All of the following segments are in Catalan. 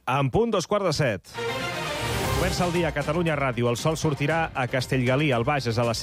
En punt, 6:45. Comença el dia a Catalunya Ràdio. El sol sortirà a Castellgalí, al Bages, a les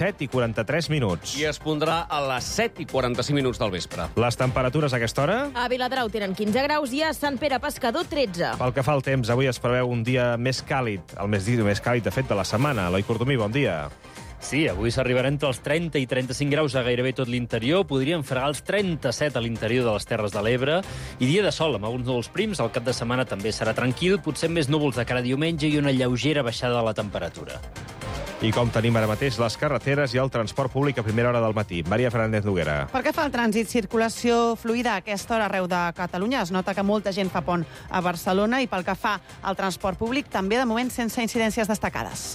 7:43. I es pondrà a les 7:45 del vespre. Les temperatures a aquesta hora? A Viladrau tenen 15 graus i a Sant Pere Pescador 13. Pel que fa al temps, avui es preveu un dia més càlid, el més càlid, de fet, de la setmana. Eloi Cordomí, bon dia. Sí, avui s'arribarà entre els 30 i 35 graus a gairebé tot l'interior. Podrien fregar els 37 a l'interior de les Terres de l'Ebre. I dia de sol, amb alguns núvols prims. El cap de setmana també serà tranquil, potser més núvols de cara a diumenge i una lleugera baixada de la temperatura. I com tenim ara mateix les carreteres i el transport públic a primera hora del matí. Maria Fernández Noguera. Pel que fa al trànsit, circulació fluida a aquesta hora arreu de Catalunya. Es nota que molta gent fa pont a Barcelona i pel que fa al transport públic, també de moment sense incidències destacades.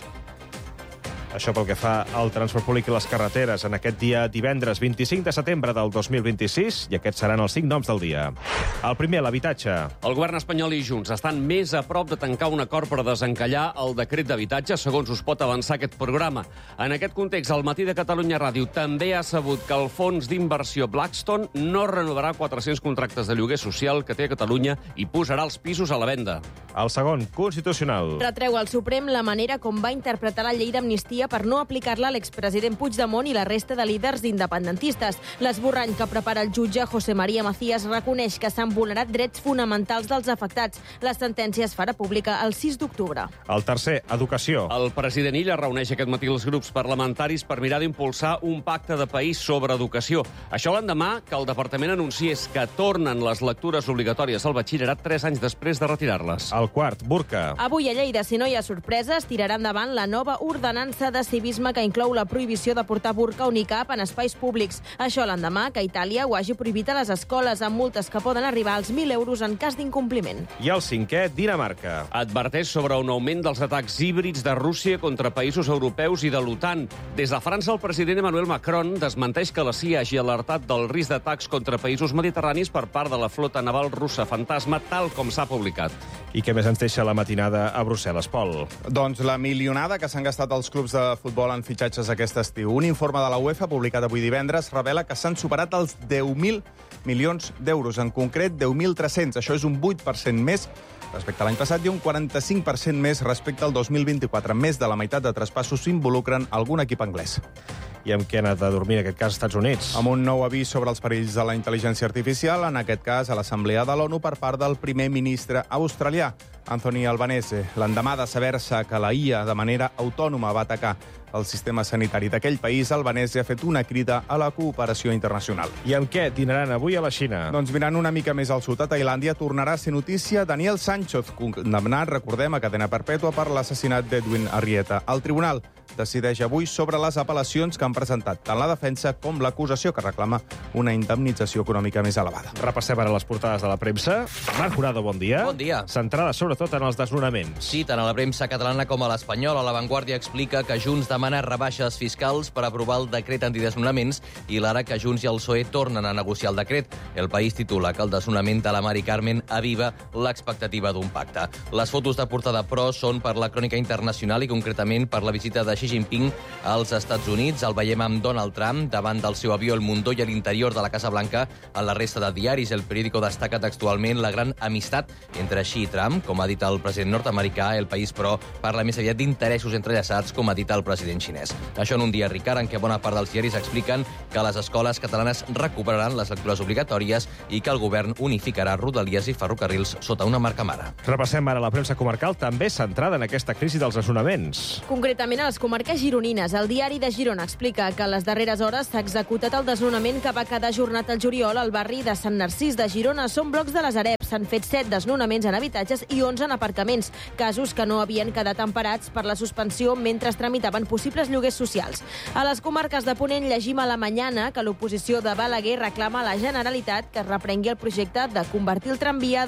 Això pel que fa al transport públic i les carreteres en aquest dia divendres 25 de setembre del 2026, i aquests seran els 5 noms del dia. El primer, l'habitatge. El govern espanyol i Junts estan més a prop de tancar un acord per desencallar el decret d'habitatge, segons us pot avançar aquest programa. En aquest context, el Matí de Catalunya Ràdio també ha sabut que el fons d'inversió Blackstone no renovarà 400 contractes de lloguer social que té a Catalunya i posarà els pisos a la venda. El segon, constitucional. Retreu al Suprem la manera com va interpretar la llei d'amnistia per no aplicar-la a l'expresident Puigdemont i la resta de líders independentistes. L'esborrany que prepara el jutge José María Macías reconeix que s'han vulnerat drets fonamentals dels afectats. La sentència es farà pública el 6 d'octubre. El tercer, educació. El president Illa reuneix aquest matí els grups parlamentaris per mirar d'impulsar un pacte de país sobre educació. Això l'endemà que el departament anunciés que tornen les lectures obligatòries al batxillerat 3 anys després de retirar-les. El quart, burca. Avui a Lleida, si no hi ha sorpreses, tirarà endavant la nova ordenança de civisme que inclou la prohibició de portar burca o nicab en espais públics. Això l'endemà que Itàlia ho hagi prohibit a les escoles, amb multes que poden arribar als 1.000 euros en cas d'incompliment. I el cinquè, Dinamarca. Adverteix sobre un augment dels atacs híbrids de Rússia contra països europeus i de l'OTAN. Des de França, el president Emmanuel Macron desmenteix que la CIA hagi alertat del risc d'atacs contra països mediterranis per part de la flota naval russa fantasma, tal com s'ha publicat. I què més ens deixa la matinada a Brussel·les, Pol? Doncs la milionada que s'han gastat els clubs de futbol en fitxatges aquest estiu. Un informe de la UEFA, publicat avui divendres, revela que s'han superat els 10.000 milions d'euros, en concret 10.300. Això és un 8% més respecte a l'any passat i un 45% més respecte al 2024. Més de la meitat de traspassos involucren algun equip anglès. I amb què ha anat a dormir, en aquest cas, als Estats Units? Amb un nou avís sobre els perills de la intel·ligència artificial, en aquest cas a l'Assemblea de l'ONU per part del primer ministre australià, Anthony Albanese, l'endemà de saber-se que la IA de manera autònoma va atacar el sistema sanitari d'aquell país. Albanese ha fet una crida a la cooperació internacional. I amb què dinaran avui a la Xina? Doncs mirant una mica més al sud, a Tailàndia, tornarà a ser notícia Daniel Sánchez, condemnat, recordem, a cadena perpètua per l'assassinat d'Edwin Arrieta. El tribunal decideix avui sobre les apel·lacions que han presentat tant la defensa com l'acusació, que reclama una indemnització econòmica més elevada. Repassem ara les portades de la premsa. Marc Jurado, bon dia. Bon dia. Centrada sobretot en els desnonaments. Sí, tant a la premsa catalana com a l'espanyola. La Vanguardia explica que Junts demana rebaixes fiscals per aprovar el decret antidesnonaments i l'ara que Junts i el PSOE tornen a negociar el decret. El País titula que el desnonament de la Mari Carmen aviva l'expectativa d'un pacte. Les fotos de portada, però, són per la crònica internacional i concretament per la visita de Xi Jinping als Estats Units. El veiem amb Donald Trump davant del seu avió El Mundo i a l'interior de la Casa Blanca. En la resta de diaris, El Periódico destaca textualment la gran amistat entre Xi i Trump. Com ha dit el president nord-americà, El País, però, parla més aviat d'interessos entrellaçats, com ha dit el president xinès. Això en un dia, Ricard, en què bona part dels diaris expliquen que les escoles catalanes recuperaran les lectures obligatòries i que el govern unificarà rodalies i ferrocarrils sota una marca mare. Repassem ara la premsa comarcal, també centrada en aquesta crisi dels desnonaments. Concretament a les comarques gironines. El diari de Girona explica que a les darreres hores s'ha executat el desnonament que va quedar ajornat al juliol al barri de Sant Narcís de Girona. Són blocs de les Arep. S'han fet 7 desnonaments en habitatges i 11 en aparcaments, casos que no havien quedat emparats per la suspensió mentre es tramitaven possibles lloguers socials. A les comarques de Ponent llegim a La Mañana que l'oposició de Balaguer reclama a la Generalitat que es reprengui el projecte de convertir el tramvia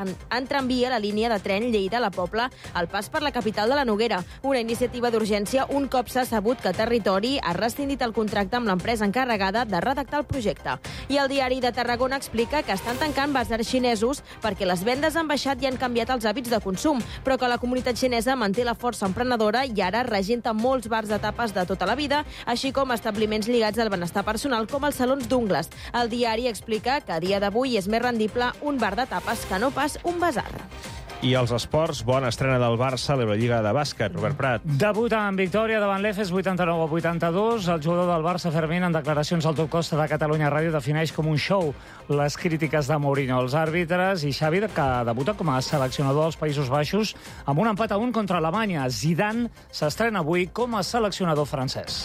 en tramvia la línia de tren Lleida-La Pobla al pas per la capital de la Noguera. Una iniciativa d'urgència un cop s'ha sabut que Territori ha rescindit el contracte amb l'empresa encarregada de redactar el projecte. I el diari de Tarragona explica que estan tancant basars xinesos perquè les vendes han baixat i han canviat els hàbits de consum, però que la comunitat xinesa manté la força emprenedora i ara regenta molts bars de tapes de tota la vida, així com establiments lligats al benestar personal com els salons d'ungles. El diari explica que a dia d'avui és més rendible un bar de tapes que no pas un basar. I els esports, bona estrena del Barça a l'Eurolliga de bàsquet. Robert Prat. Debuta en victòria davant l'Efes 89-82. El jugador del Barça, Fermín, en declaracions al Top Costa de Catalunya Ràdio, defineix com un show les crítiques de Mourinho als àrbitres i Xavi, que debuta com a seleccionador als Països Baixos amb un empat a 1 contra Alemanya. Zidane s'estrena avui com a seleccionador francès.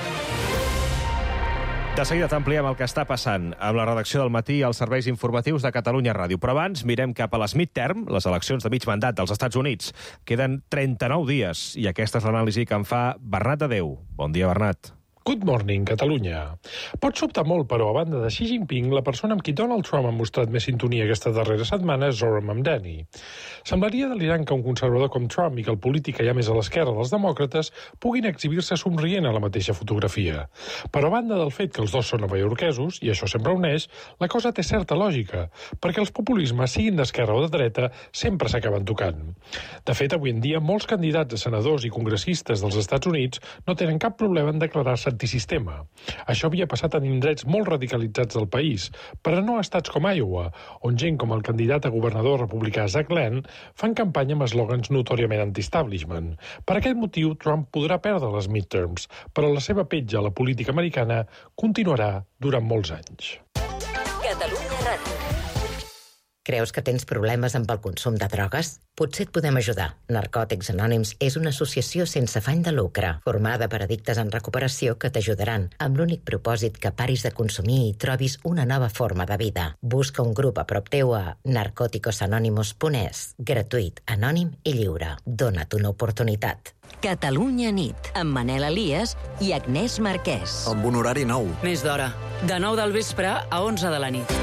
De seguida t'ampliem el que està passant amb la redacció del Matí i els serveis informatius de Catalunya Ràdio. Però abans mirem cap a les midterm, les eleccions de mig mandat dels Estats Units. Queden 39 dies i aquesta és l'anàlisi que en fa Bernat Adeu. Bon dia, Bernat. Good morning, Catalunya. Pot sobtar molt, però a banda de Xi Jinping, la persona amb qui Donald Trump ha mostrat més sintonia aquesta darrera setmana és Zohran Mamdani. Semblaria delirant que un conservador com Trump i que el polític que hi ha més a l'esquerra dels demòcrates puguin exhibir-se somrient a la mateixa fotografia. Però a banda del fet que els dos són novaiorquesos, i això sempre uneix, la cosa té certa lògica, perquè els populismes, siguin d'esquerra o de dreta, sempre s'acaben tocant. De fet, avui en dia, molts candidats a senadors i congressistes dels Estats Units no tenen cap problema en declarar-se antisistema. Això havia passat en indrets molt radicalitzats del país, però no a estats com Iowa, on gent com el candidat a governador republicà Zach Glenn fan campanya amb eslògans notòriament anti-establishment. Per aquest motiu, Trump podrà perdre les midterms, però la seva petja a la política americana continuarà durant molts anys. Catalunya Ràdio. Creus que tens problemes amb el consum de drogues? Potser et podem ajudar. Narcòtics Anònims és una associació sense afany de lucre, formada per addictes en recuperació que t'ajudaran amb l'únic propòsit que paris de consumir i trobis una nova forma de vida. Busca un grup a prop teu a narcoticosanonymous.es. Gratuït, anònim i lliure. Dona't una oportunitat. Catalunya nit, amb Manel Elias i Agnès Marquès. Amb un horari nou. Més d'hora. De 9 del vespre a 11 de la nit.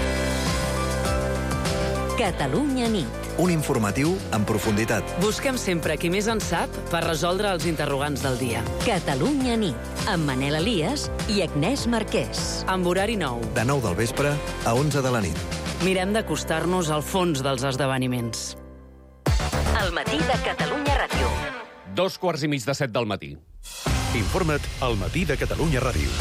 Catalunya nit. Un informatiu en profunditat. Busquem sempre qui més en sap per resoldre els interrogants del dia. Catalunya nit, amb Manel Elias i Agnès Marquès. Amb horari nou. De 9 del vespre a 11 de la nit. Mirem d'acostar-nos al fons dels esdeveniments. El matí de Catalunya Ràdio. 2:45 del matí. Informa't al matí de Catalunya Ràdio.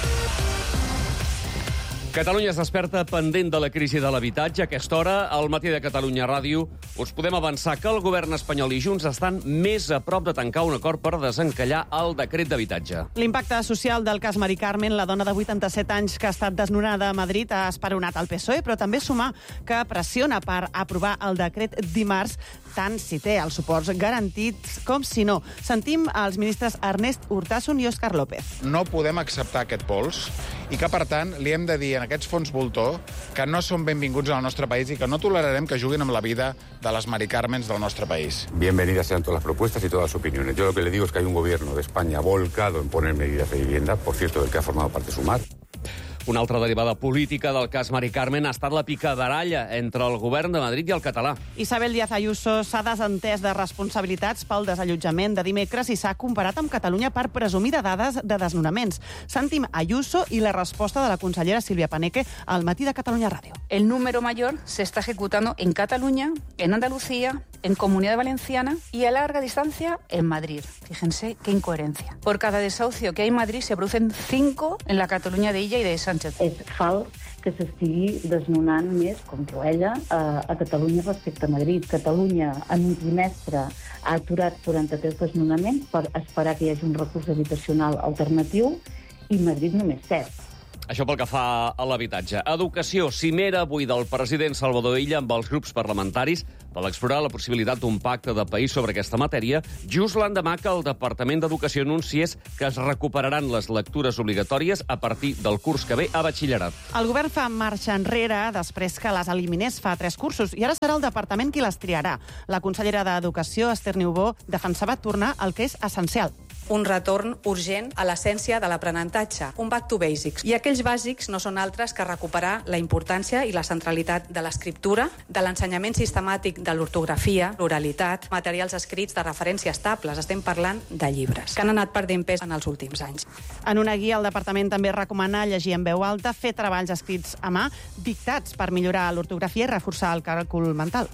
Catalunya es desperta pendent de la crisi de l'habitatge. A aquesta hora, al matí de Catalunya Ràdio, us podem avançar que el govern espanyol i Junts estan més a prop de tancar un acord per desencallar el decret d'habitatge. L'impacte social del cas Mari Carmen, la dona de 87 anys que ha estat desnonada a Madrid, ha esperonat el PSOE, però també sumar que pressiona per aprovar el decret dimarts, tant si té els suports garantits com si no. Sentim els ministres Ernest Urtasun i Òscar López. No podem acceptar aquest pols i que, per tant, li hem de dir a aquests fons voltor que no són benvinguts al nostre país i que no tolerarem que juguin amb la vida de les Mari Carmens del nostre país. Bienvenidas sean todas las propuestas y todas las opiniones. Yo lo que le digo es que hay un gobierno de España volcado en poner medidas de vivienda, por cierto, del que ha formado parte Sumar. Una altra derivada política del cas Mari Carmen ha estat la picabaralla entre el govern de Madrid i el català. Isabel Díaz Ayuso s'ha desentès de responsabilitats pel desallotjament de dimecres i s'ha comparat amb Catalunya per presumir de dades de desnonaments. Sentim Ayuso i la resposta de la consellera Silvia Paneque al matí de Catalunya Ràdio. El número mayor se está ejecutando en Cataluña, en Andalucía, en Comunidad Valenciana y a larga distancia en Madrid. Fíjense qué incoherencia. Por cada desahucio que hay en Madrid se producen 5 en la Catalunya d'Illa i de Sánchez. És fals que s'estigui desnonant més, com diu ella, a Catalunya respecte a Madrid. Catalunya, en un trimestre, ha aturat 43 desnonaments per esperar que hi hagi un recurs habitacional alternatiu i Madrid només 7. Això pel que fa a l'habitatge. Educació, cimera avui del president Salvador Illa amb els grups parlamentaris per explorar la possibilitat d'un pacte de país sobre aquesta matèria, just l'endemà que el Departament d'Educació anunciés que es recuperaran les lectures obligatòries a partir del curs que ve a batxillerat. El govern fa marxa enrere després que les eliminés fa 3 cursos i ara serà el departament qui les triarà. La consellera d'Educació, Esther Niubó, defensava tornar al que és essencial. Un retorn urgent a l'essència de l'aprenentatge, un back to basics. I aquells bàsics no són altres que recuperar la importància i la centralitat de l'escriptura, de l'ensenyament sistemàtic de l'ortografia, l'oralitat, materials escrits de referència estables. Estem parlant de llibres, que han anat perdent pes en els últims anys. En una guia, el departament també recomana llegir en veu alta, fer treballs escrits a mà, dictats per millorar l'ortografia i reforçar el càlcul mental.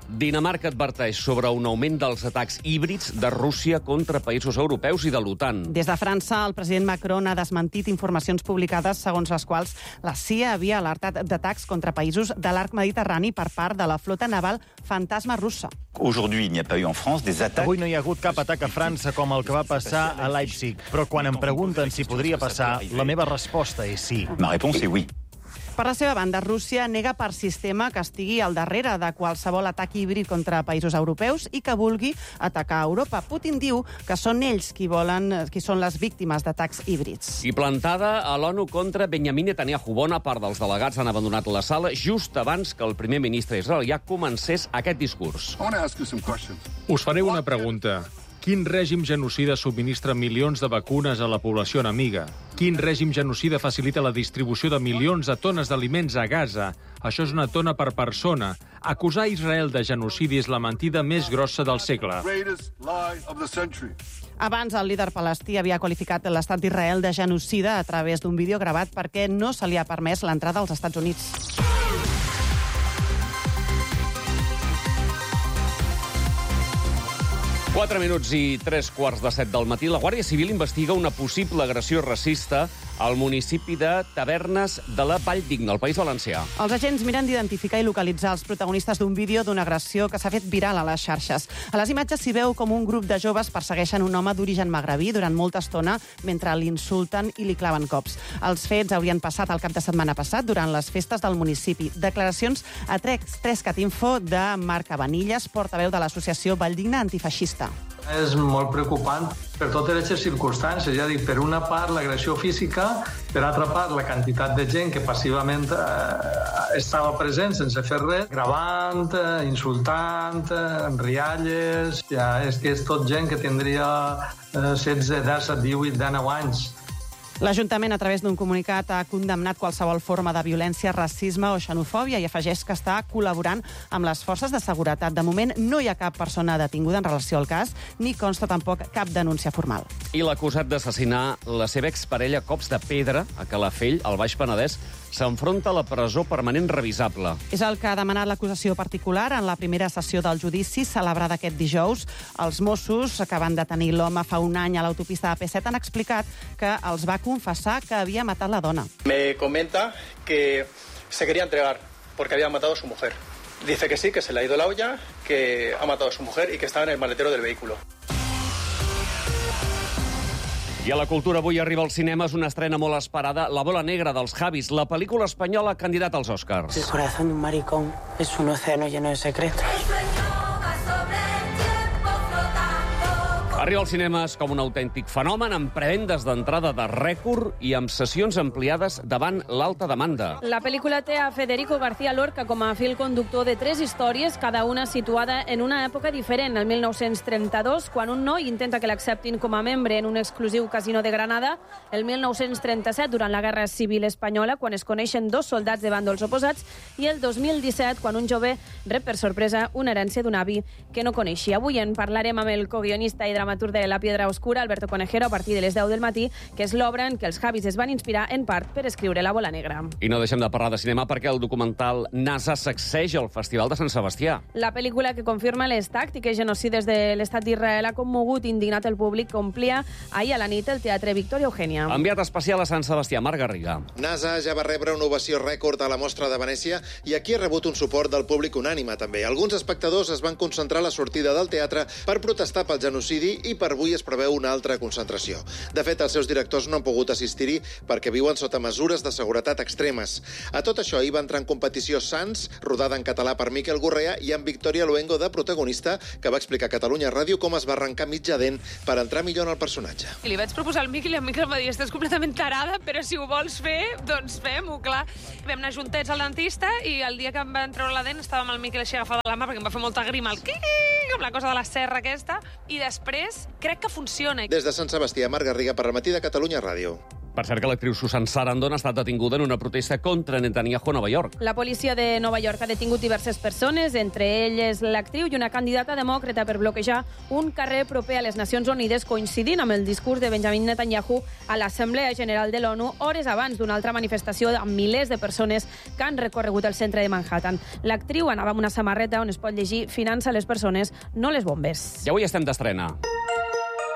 Dinamarca adverteix sobre un augment dels atacs híbrids de Rússia contra països europeus i de l'OTAN. Des de França, el president Macron ha desmentit informacions publicades segons les quals la CIA havia alertat d'atacs contra països de l'arc mediterrani per part de la flota naval fantasma russa. Avui no hi ha hagut cap atac a França com el que va passar a Leipzig, però quan em pregunten si podria passar, la meva resposta és sí. Per la seva banda, Rússia nega per sistema que estigui al darrere de qualsevol atac híbrid contra països europeus i que vulgui atacar Europa. Putin diu que són ells qui són les víctimes d'atacs híbrids. I plantada a l'ONU contra Benjamin Netanyahu. Bona part dels delegats han abandonat la sala just abans que el primer ministre israelià comencés aquest discurs. Us faré una pregunta. Quin règim genocida subministra milions de vacunes a la població enemiga? Quin règim genocida facilita la distribució de milions de tones d'aliments a Gaza? Això és una tona per persona. Acusar Israel de genocidi és la mentida més grossa del segle. Abans, el líder palestí havia qualificat l'estat d'Israel de genocida a través d'un vídeo gravat perquè no se li ha permès l'entrada als Estats Units. 4 minuts i 3:15 del matí. La Guàrdia Civil investiga una possible agressió racista al municipi de Tavernes de la Valldigna, al País Valencià. Els agents miren d'identificar i localitzar els protagonistes d'un vídeo d'una agressió que s'ha fet viral a les xarxes. A les imatges s'hi veu com un grup de joves persegueixen un home d'origen magrebí durant molta estona mentre l'insulten i li claven cops. Els fets haurien passat el cap de setmana passat durant les festes del municipi. Declaracions a 3CAT-Info de Marc Abanilles, portaveu de l'associació Valldigna Antifeixista. És molt preocupant per totes aquestes circumstàncies. Ja dic, per una part l'agressió física, per altra part la quantitat de gent que passivament estava present sense fer res, gravant, insultant, amb rialles. Ja, és que és tot gent que tindria 16, 17, 18, 19 anys. L'Ajuntament, a través d'un comunicat, ha condemnat qualsevol forma de violència, racisme o xenofòbia i afegeix que està col·laborant amb les forces de seguretat. De moment, no hi ha cap persona detinguda en relació al cas, ni consta tampoc cap denúncia formal. I l'acusat d'assassinar la seva exparella a cops de pedra a Calafell, al Baix Penedès, s'enfronta a la presó permanent revisable. És el que ha demanat l'acusació particular en la primera sessió del judici celebrada aquest dijous. Els Mossos, que van detenir l'home fa un any a l'autopista de P7, han explicat que els va confessar que havia matat la dona. Me comenta que se quería entregar porque había matado a su mujer. Dice que sí, que se le ha ido la olla, que ha matado a su mujer y que estaba en el maletero del vehículo. I a la cultura avui arriba als cinemes una estrena molt esperada, La bola negra dels Javis, la pel·lícula espanyola candidata als Oscars. El corazón de un maricón es un océano lleno de secretos. Arriba als cinemes com un autèntic fenomen, amb prevendes d'entrada de rècord i amb sessions ampliades davant l'alta demanda. La pel·lícula té a Federico García Lorca com a fil conductor de 3 històries, cada una situada en una època diferent. El 1932, quan un noi intenta que l'acceptin com a membre en un exclusiu casino de Granada. El 1937, durant la Guerra Civil Espanyola, quan es coneixen 2 soldats de bàndols oposats. I el 2017, quan un jove rep per sorpresa una herència d'un avi que no coneixia. Avui en parlarem amb el coguionista i dramaturg de La Piedra Oscura, Alberto Conejero, a partir de les 10 del matí, que és l'obra en què els Javis es van inspirar en part per escriure La bola negra. I no deixem de parlar de cinema perquè el documental NASA sacseja el Festival de Sant Sebastià. La pel·lícula que confirma les tàctiques genocides de l'estat d'Israel ha commogut i indignat el públic que omplia ahir a la nit el Teatre Victòria Eugènia. Enviat especial a Sant Sebastià, Marc Garriga. NASA ja va rebre una ovació rècord a la mostra de Venècia i aquí ha rebut un suport del públic unànime també. Alguns espectadors es van concentrar a la sortida del teatre per protestar pel genocidi i per avui es preveu una altra concentració. De fet, els seus directors no han pogut assistir-hi perquè viuen sota mesures de seguretat extremes. A tot això, hi va entrar en competició Sants, rodada en català per Miquel Gorrea, i amb Victòria Luengo de protagonista, que va explicar a Catalunya Ràdio com es va arrencar mitja dent per entrar millor en el personatge. I li vaig proposar al Miquel i el Miquel em va dir estàs completament tarada, però si ho vols fer, doncs fem-ho, clar. Vam anar juntets al dentista i el dia que em van treure la dent estava amb el Miquel així agafada de la mà perquè em va fer molta grima el com la cosa de la serra aquesta, i després crec que funciona. Des de Sant Sebastià, Marc Garriga, per al Matí de Catalunya Ràdio. Per cert que l'actriu Susan Sarandon ha estat detinguda en una protesta contra Netanyahu a Nova York. La policia de Nova York ha detingut diverses persones, entre elles l'actriu i una candidata demòcrata, per bloquejar un carrer proper a les Nacions Unides, coincidint amb el discurs de Benjamin Netanyahu a l'Assemblea General de l'ONU, hores abans d'una altra manifestació amb milers de persones que han recorregut el centre de Manhattan. L'actriu anava amb una samarreta on es pot llegir «Finança les persones, no les bombes». I avui estem d'estrena.